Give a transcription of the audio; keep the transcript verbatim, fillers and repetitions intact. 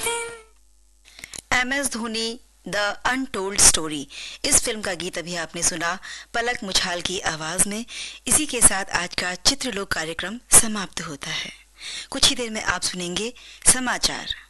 M S Dhoni the untold story, इस film का गीत अभी आपने सुना पलक मुछाल की आवाज में। इसी के साथ आज का चित्रलोक कार्यक्रम समाप्त होता है। कुछ ही देर में आप सुनेंगे समाचार।